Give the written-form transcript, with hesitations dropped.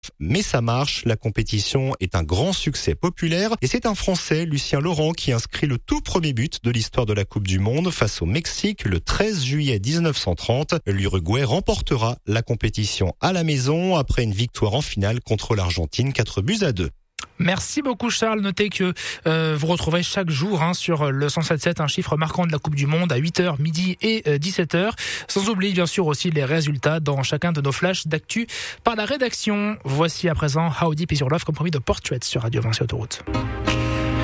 Mais ça marche, la compétition est un grand succès populaire et c'est un Français, Lucien Laurent, qui inscrit le tout premier but de l'histoire de la Coupe du Monde face au Mexique le 13 juillet 1930. L'Uruguay remportera la compétition à la maison après une victoire en finale contre l'Argentine 4-2. Merci beaucoup Charles. Notez que vous retrouverez chaque jour sur le 107.7 un chiffre marquant de la Coupe du Monde à 8h, midi et 17h. Sans oublier bien sûr aussi les résultats dans chacun de nos flashs d'actu par la rédaction. Voici à présent How Deep Is Your Love, compromis de Portrait sur Radio 20 Autoroute.